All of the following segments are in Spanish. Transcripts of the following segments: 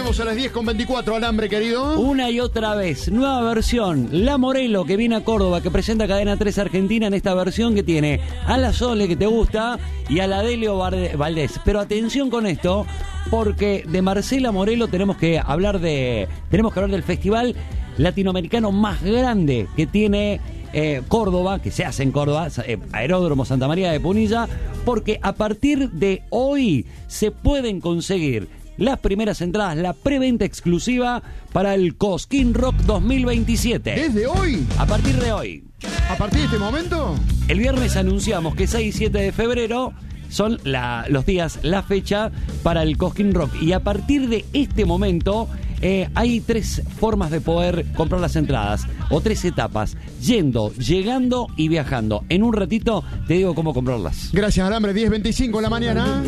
volvemos a las 10:24, Alambre, querido. Una y otra vez, nueva versión. La Morelo, que viene a Córdoba, que presenta Cadena 3 Argentina en esta versión que tiene a la Sole, que te gusta, y a la Delio Valdés. Pero atención con esto, porque de Marcela Morelo tenemos que hablar del festival latinoamericano más grande que tiene Córdoba, que se hace en Córdoba, Aeródromo Santa María de Punilla, porque a partir de hoy se pueden conseguir las primeras entradas, la preventa exclusiva para el Cosquín Rock 2027. ¿Desde hoy? A partir de hoy. ¿A partir de este momento? El viernes anunciamos que 6 y 7 de febrero son los días, la fecha para el Cosquín Rock. Y a partir de este momento hay 3 formas de poder comprar las entradas, o 3 etapas: yendo, llegando y viajando. En un ratito te digo cómo comprarlas. Gracias, Alambre. 10:25 en la mañana.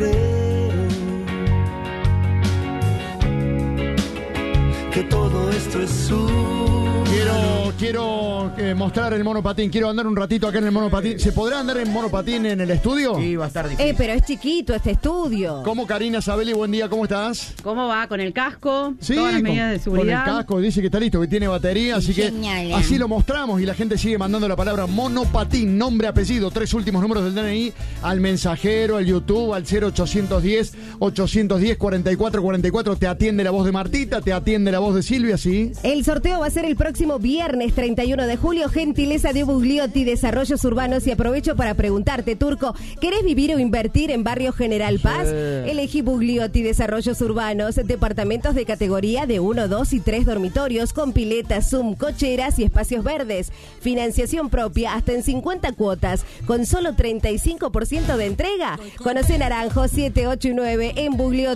Que todo esto es Quiero mostrar el monopatín. Quiero andar un ratito acá en el monopatín. ¿Se podrá andar en monopatín en el estudio? Sí, va a estar difícil. Pero es chiquito este estudio. ¿Cómo, Karina Sabelli? Buen día, ¿cómo estás? ¿Cómo va? ¿Con el casco? Sí, todas las medidas de seguridad. Con el casco, dice que está listo, que tiene batería, así Genial. que así lo mostramos y la gente sigue mandando la palabra monopatín, nombre, apellido, 3 últimos números del DNI, al mensajero, al YouTube, al 0810-810-4444. Te atiende la voz de Martita, te atiende la voz de Silvia, ¿sí? El sorteo va a ser el próximo viernes 31 de julio, gentileza de Bugliotti Desarrollos Urbanos. Y aprovecho para preguntarte, Turco, ¿querés vivir o invertir en Barrio General Paz? Elegí Bugliotti Desarrollos Urbanos, departamentos de categoría de 1, 2 y 3 dormitorios, con piletas, Zoom, cocheras y espacios verdes. Financiación propia hasta en 50 cuotas, con solo 35% de entrega. Conoce Naranjo 7, 8 y 9 en Bugliotti.